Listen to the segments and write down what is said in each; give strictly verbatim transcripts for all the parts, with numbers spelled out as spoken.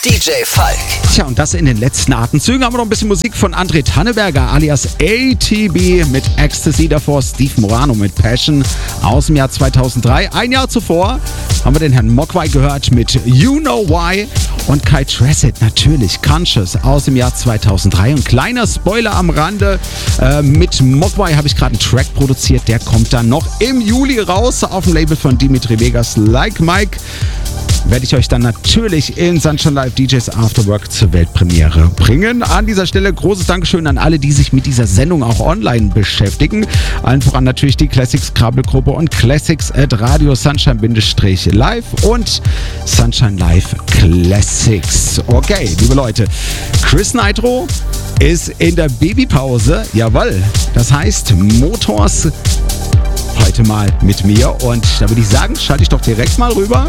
D J Falk. Tja, und das in den letzten Atemzügen haben wir noch ein bisschen Musik von André Tanneberger alias A T B mit Ecstasy, davor Steve Morano mit Passion aus dem Jahr zweitausenddrei. Ein Jahr zuvor haben wir den Herrn Mogwai gehört mit You Know Why und Kai Tressett natürlich Conscious aus dem Jahr zweitausenddrei. Und kleiner Spoiler am Rande, äh, mit Mogwai habe ich gerade einen Track produziert, der kommt dann noch im Juli raus auf dem Label von Dimitri Vegas, Like Mike. Werde ich euch dann natürlich in Sunshine Live D Js After Work zur Weltpremiere bringen. An dieser Stelle großes Dankeschön an alle, die sich mit dieser Sendung auch online beschäftigen. Allen voran natürlich die Classics Krabbelgruppe und Classics at Radio Sunshine-Live und Sunshine Live Classics. Okay, liebe Leute, Chris Nitro ist in der Babypause. Jawohl, das heißt Motors heute mal mit mir und da würde ich sagen, schalte ich doch direkt mal rüber.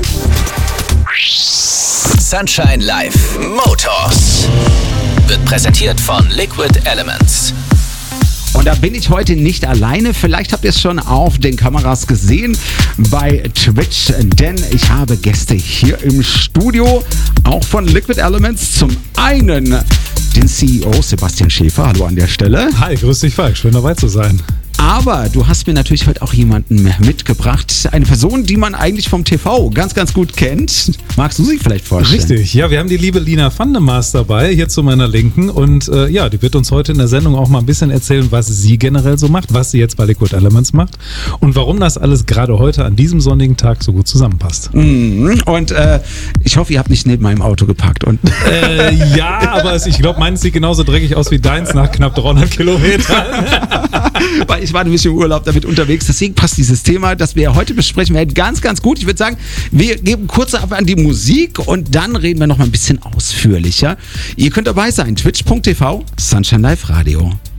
Sunshine Live Motors wird präsentiert von Liquid Elements. Und da bin ich heute nicht alleine. Vielleicht habt ihr es schon auf den Kameras gesehen bei Twitch, denn ich habe Gäste hier im Studio, auch von Liquid Elements. Zum einen den C E O Sebastian Schäfer. Hallo an der Stelle. Hi, grüß dich Falk, schön dabei zu sein. Aber du hast mir natürlich heute auch jemanden mitgebracht. Eine Person, die man eigentlich vom T V ganz, ganz gut kennt. Magst du sie vielleicht vorstellen? Richtig, ja, wir haben die liebe Lina Vandemaas dabei, hier zu meiner Linken. Und äh, ja, die wird uns heute in der Sendung auch mal ein bisschen erzählen, was sie generell so macht, was sie jetzt bei Liquid Elements macht und warum das alles gerade heute an diesem sonnigen Tag so gut zusammenpasst. Mhm. Und äh, ich hoffe, ihr habt nicht neben meinem Auto geparkt. Und äh, ja, aber es, ich glaube, meins sieht genauso dreckig aus wie deins nach knapp dreihundert Kilometern. Weil ich war ein bisschen im Urlaub damit unterwegs, deswegen passt dieses Thema, das wir heute besprechen werden, ganz, ganz gut. Ich würde sagen, wir geben kurz ab an die Musik und dann reden wir noch mal ein bisschen ausführlicher. Ihr könnt dabei sein, twitch punkt tv, Sunshine Live Radio.